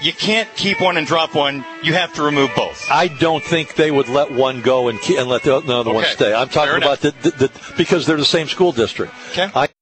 you can't keep one and drop one. You have to remove both. I don't think they would let one go and let the other one stay. I'm talking about because they're the same school district. Okay.